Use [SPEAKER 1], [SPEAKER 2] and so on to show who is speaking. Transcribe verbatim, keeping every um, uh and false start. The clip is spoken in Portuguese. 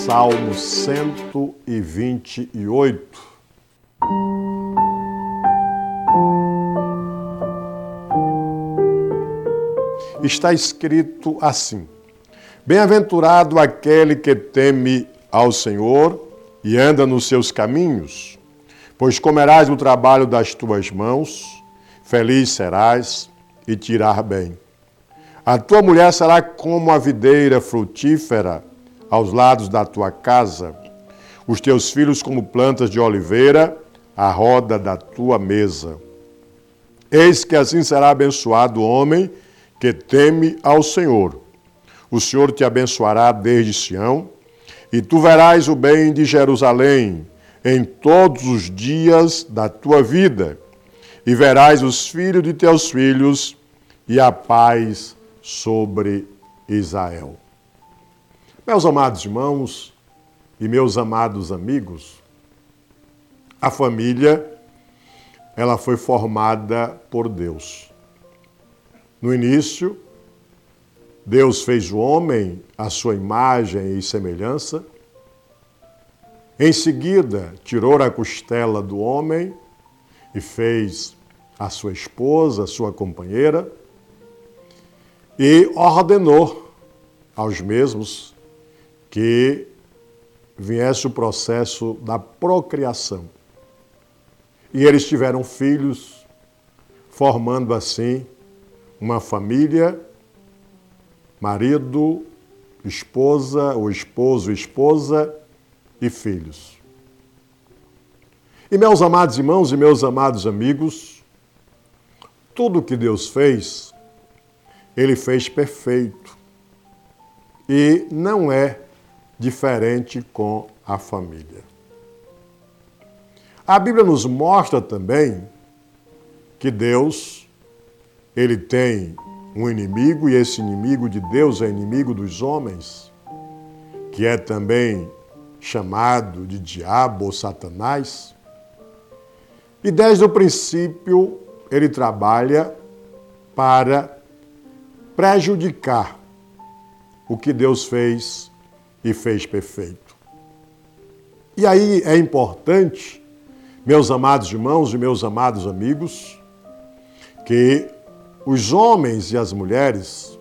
[SPEAKER 1] Salmo cento e vinte e oito. Está escrito assim: Bem-aventurado aquele que teme ao Senhor e anda nos seus caminhos, pois comerás o trabalho das tuas mãos, feliz serás e te irá bem. A tua mulher será como a videira frutífera aos lados da tua casa, os teus filhos como plantas de oliveira à roda da tua mesa. Eis que assim será abençoado o homem que teme ao Senhor. O Senhor te abençoará desde Sião, e tu verás o bem de Jerusalém em todos os dias da tua vida, e verás os filhos de teus filhos e a paz sobre Israel. Meus amados irmãos e meus amados amigos, a família, ela foi formada por Deus. No início, Deus fez o homem à sua imagem e semelhança. Em seguida, tirou a costela do homem e fez a sua esposa, a sua companheira, e ordenou aos mesmos que viesse o processo da procriação. E eles tiveram filhos, formando assim uma família, marido, esposa, ou esposo, esposa e filhos. E meus amados irmãos e meus amados amigos, tudo que Deus fez, Ele fez perfeito. E não é diferente com a família. A Bíblia nos mostra também que Deus, Ele tem um inimigo, e esse inimigo de Deus é inimigo dos homens, que é também chamado de diabo ou Satanás. E desde o princípio ele trabalha para prejudicar o que Deus fez e fez perfeito. E aí é importante, meus amados irmãos e meus amados amigos, que os homens e as mulheres